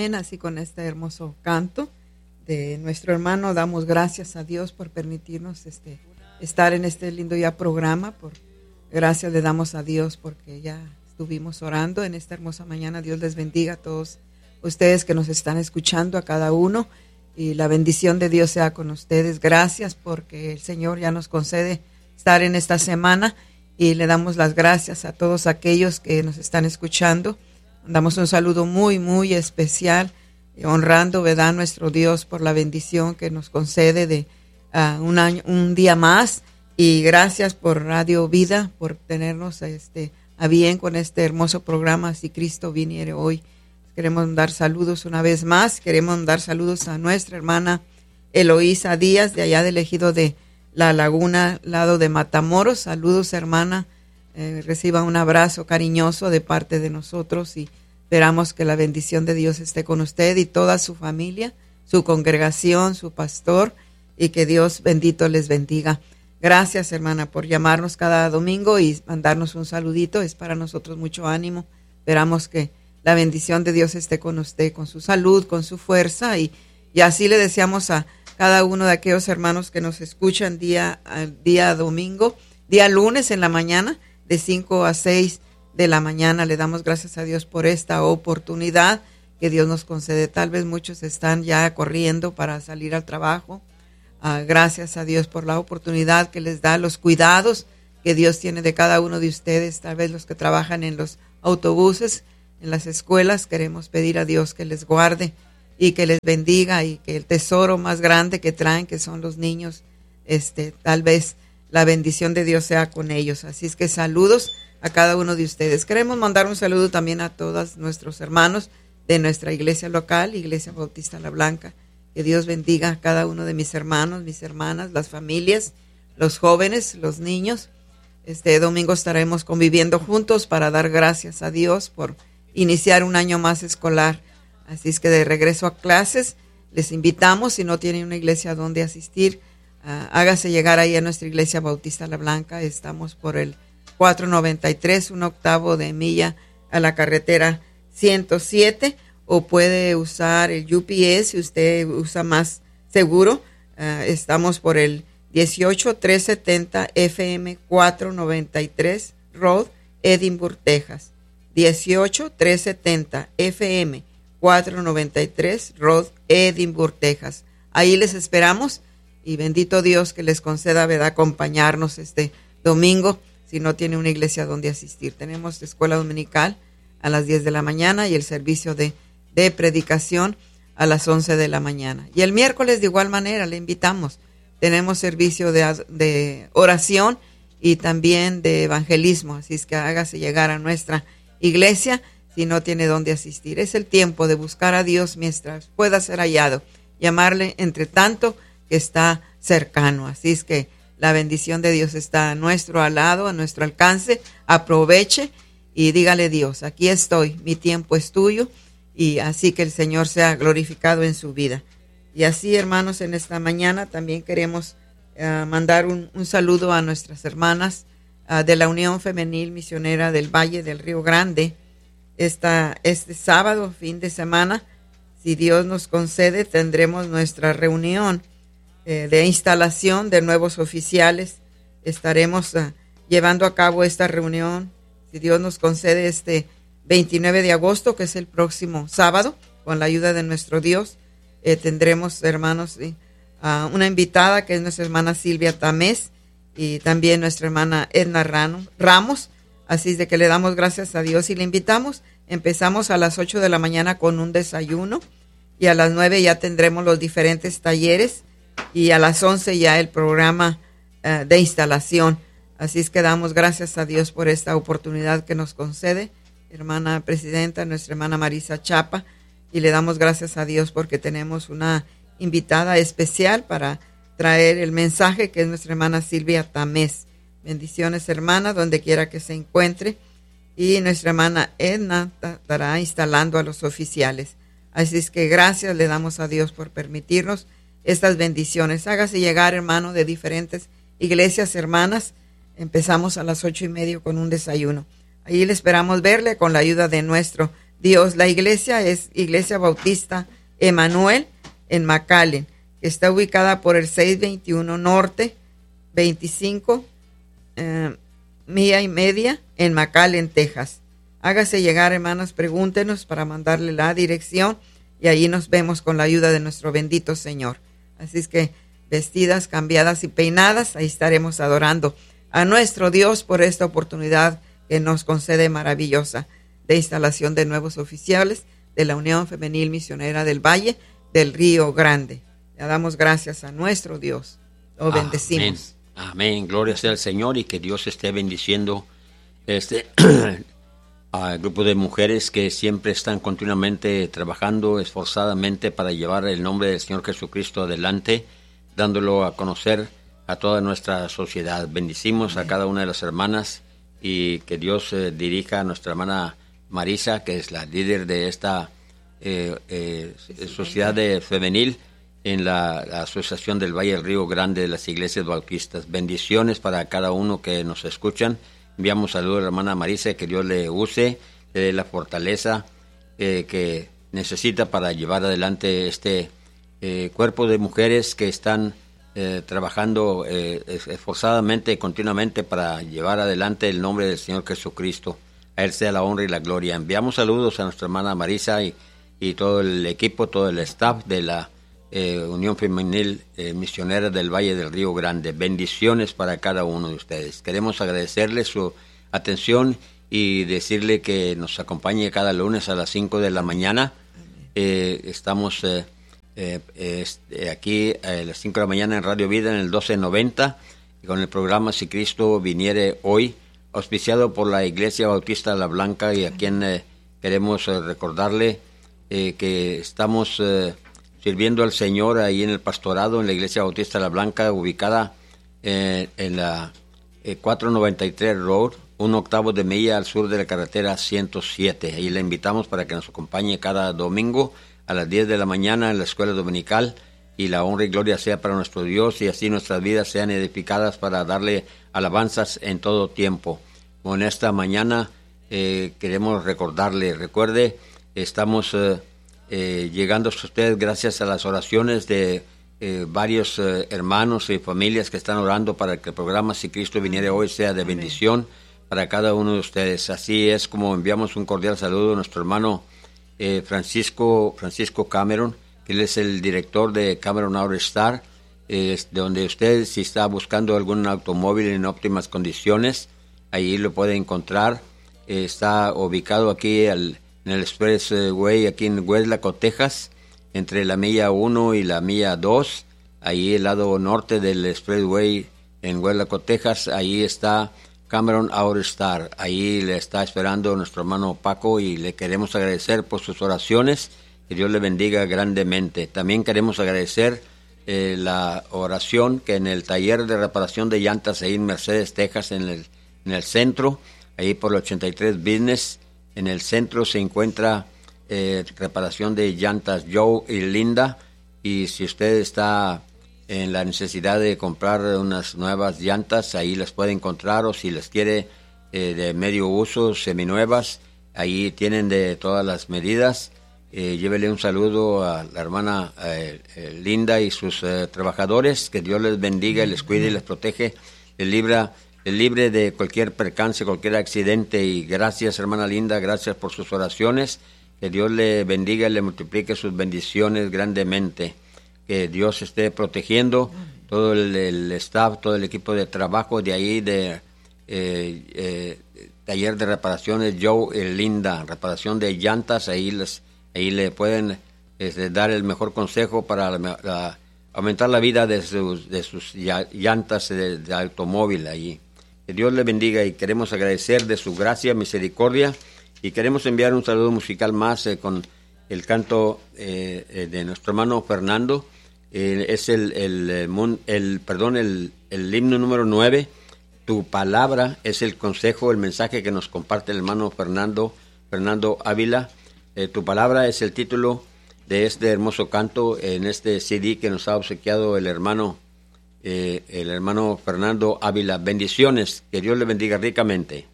amén. Así con este hermoso canto de nuestro hermano, damos gracias a Dios por permitirnos estar en este lindo ya programa. Por gracias le damos a Dios porque ya estuvimos orando en esta hermosa mañana. Dios les bendiga a todos ustedes que nos están escuchando, a cada uno, y la bendición de Dios sea con ustedes. Gracias porque el Señor ya nos concede estar en esta semana, y le damos las gracias a todos aquellos que nos están escuchando. Damos un saludo muy, muy especial, honrando, ¿verdad?, nuestro Dios por la bendición que nos concede de un día más. Y gracias por Radio Vida, por tenernos a bien con este hermoso programa, Si Cristo Viniere Hoy. Queremos dar saludos una vez más. Queremos dar saludos a nuestra hermana Eloísa Díaz, de allá del ejido de La Laguna, lado de Matamoros. Saludos, hermana. Reciba un abrazo cariñoso de parte de nosotros, y esperamos que la bendición de Dios esté con usted y toda su familia, su congregación, su pastor, y que Dios bendito les bendiga. Gracias, hermana, por llamarnos cada domingo y mandarnos un saludito. Es para nosotros mucho ánimo. Esperamos que la bendición de Dios esté con usted, con su salud, con su fuerza, y así le deseamos a cada uno de aquellos hermanos que nos escuchan día domingo, día lunes en la mañana, de 5 a 6 de la mañana. Le damos gracias a Dios por esta oportunidad que Dios nos concede. Tal vez muchos están ya corriendo para salir al trabajo. Gracias a Dios por la oportunidad que les da, los cuidados que Dios tiene de cada uno de ustedes. Tal vez los que trabajan en los autobuses, en las escuelas, queremos pedir a Dios que les guarde y que les bendiga, y que el tesoro más grande que traen, que son los niños, tal vez la bendición de Dios sea con ellos. Así es que saludos a cada uno de ustedes. Queremos mandar un saludo también a todos nuestros hermanos de nuestra iglesia local, Iglesia Bautista La Blanca. Que Dios bendiga a cada uno de mis hermanos, mis hermanas, las familias, los jóvenes, los niños. Este domingo estaremos conviviendo juntos para dar gracias a Dios por iniciar un año más escolar. Así es que de regreso a clases, les invitamos, si no tienen una iglesia donde asistir, hágase llegar ahí a nuestra Iglesia Bautista La Blanca. Estamos por el 493, un octavo de milla a la carretera 107, o puede usar el UPS si usted usa más seguro. Estamos por el 18370 FM 493 Road, Edinburgh, Texas. 18370 FM 493 Road, Edinburgh, Texas. Ahí les esperamos, y bendito Dios que les conceda, ¿verdad?, acompañarnos este domingo si no tiene una iglesia donde asistir. Tenemos escuela dominical a las 10 de la mañana y el servicio de predicación a las 11 de la mañana. Y el miércoles de igual manera le invitamos. Tenemos servicio de oración y también de evangelismo. Así es que hágase llegar a nuestra iglesia si no tiene dónde asistir. Es el tiempo de buscar a Dios mientras pueda ser hallado. Llamarle entre tanto que está cercano. Así es que la bendición de Dios está a nuestro lado, a nuestro alcance. Aproveche y dígale: Dios, aquí estoy, mi tiempo es tuyo. Y así que el Señor sea glorificado en su vida. Y así, hermanos, en esta mañana también queremos mandar un saludo a nuestras hermanas de la Unión Femenil Misionera del Valle del Río Grande. Este sábado, fin de semana, si Dios nos concede, tendremos nuestra reunión de instalación de nuevos oficiales. Estaremos llevando a cabo esta reunión, si Dios nos concede, 29 de agosto, que es el próximo sábado, con la ayuda de nuestro Dios. Tendremos, hermanos, una invitada que es nuestra hermana Silvia Tamés, y también nuestra hermana Edna Ramos. Así es de que le damos gracias a Dios y le invitamos. Empezamos a las 8 de la mañana con un desayuno, y a las 9 ya tendremos los diferentes talleres, y a las 11 ya el programa de instalación. Así es que damos gracias a Dios por esta oportunidad que nos concede, hermana presidenta, nuestra hermana Marisa Chapa, y le damos gracias a Dios porque tenemos una invitada especial para traer el mensaje, que es nuestra hermana Silvia Tamés. Bendiciones, hermana, donde quiera que se encuentre. Y nuestra hermana Edna estará instalando a los oficiales. Así es que gracias le damos a Dios por permitirnos estas bendiciones. Hágase llegar, hermano, de diferentes iglesias hermanas. Empezamos a las 8:30 con un desayuno. Ahí le esperamos verle con la ayuda de nuestro Dios. La iglesia es Iglesia Bautista Emanuel en McAllen, que está ubicada por el 621 Norte 25 milla y media en McAllen, Texas. Hágase llegar, hermanos, pregúntenos para mandarle la dirección y allí nos vemos con la ayuda de nuestro bendito Señor. Así es que vestidas, cambiadas y peinadas, ahí estaremos adorando a nuestro Dios por esta oportunidad que nos concede maravillosa de instalación de nuevos oficiales de la Unión Femenil Misionera del Valle del Río Grande. Le damos gracias a nuestro Dios. Lo bendecimos. Amén. Gloria sea al Señor y que Dios esté bendiciendo al grupo de mujeres que siempre están continuamente trabajando esforzadamente para llevar el nombre del Señor Jesucristo adelante, dándolo a conocer a toda nuestra sociedad. Bendecimos a cada una de las hermanas y que Dios dirija a nuestra hermana Marisa, que es la líder de esta sociedad femenil en la Asociación del Valle del Río Grande de las Iglesias Bautistas. Bendiciones para cada uno que nos escuchan. Enviamos saludos a la hermana Marisa, que Dios le use, le dé la fortaleza que necesita para llevar adelante este cuerpo de mujeres que están trabajando esforzadamente, continuamente para llevar adelante el nombre del Señor Jesucristo. A Él sea la honra y la gloria. Enviamos saludos a nuestra hermana Marisa y todo el equipo, todo el staff de la Unión Femenil Misionera del Valle del Río Grande. Bendiciones para cada uno de ustedes. Queremos agradecerle su atención y decirle que nos acompañe cada lunes a las 5 de la mañana. Estamos aquí a las 5 de la mañana en Radio Vida en el 1290 con el programa Si Cristo Viniere Hoy, auspiciado por la Iglesia Bautista La Blanca, y a quien queremos recordarle que estamos sirviendo al Señor ahí en el pastorado en la Iglesia Bautista La Blanca, ubicada en la 493 Road, 1/8 de milla al sur de la carretera 107. Ahí le invitamos para que nos acompañe cada domingo a las 10 de la mañana en la escuela dominical, y la honra y gloria sea para nuestro Dios, y así nuestras vidas sean edificadas para darle alabanzas en todo tiempo. En esta mañana queremos recordarle, recuerde, estamos llegando a usted gracias a las oraciones de varios hermanos y familias que están orando para que el programa Si Cristo Viniere Hoy sea de bendición para cada uno de ustedes. Así es como enviamos un cordial saludo a nuestro hermano Francisco Cameron, que él es el director de Cameron Auto Star, donde usted, si está buscando algún automóvil en óptimas condiciones, ahí lo puede encontrar. Está ubicado aquí en el Expressway, aquí en Westlaco, Texas, entre la milla 1 y la milla 2, ahí el lado norte del Expressway en Westlaco, Texas. Ahí está Cameron Auto Star. Ahí le está esperando nuestro hermano Paco y le queremos agradecer por sus oraciones. Que Dios le bendiga grandemente. También queremos agradecer la oración que en el taller de reparación de llantas ahí en Mercedes, Texas, en el centro, ahí por el 83 Business, en el centro se encuentra reparación de llantas Joe y Linda, y si usted está en la necesidad de comprar unas nuevas llantas, ahí las puede encontrar, o si las quiere de medio uso, seminuevas, ahí tienen de todas las medidas. Llévele un saludo a la hermana Linda y sus trabajadores. Que Dios les bendiga, les cuide y les protege, les libre de cualquier percance, cualquier accidente. Y gracias, hermana Linda, gracias por sus oraciones. Que Dios le bendiga y le multiplique sus bendiciones grandemente. Que Dios esté protegiendo todo el staff, todo el equipo de trabajo de ahí, de taller de reparaciones Joe y Linda, reparación de llantas. Ahí le pueden dar el mejor consejo para aumentar la vida de sus llantas de automóvil allí. Que Dios le bendiga, y queremos agradecer de su gracia, misericordia, y queremos enviar un saludo musical más con el canto de nuestro hermano Fernando. Es el himno número 9. Tu palabra es el consejo, el mensaje que nos comparte el hermano Fernando Ávila. Tu palabra es el título de este hermoso canto en este CD que nos ha obsequiado el hermano Fernando Ávila. Bendiciones, que Dios le bendiga ricamente.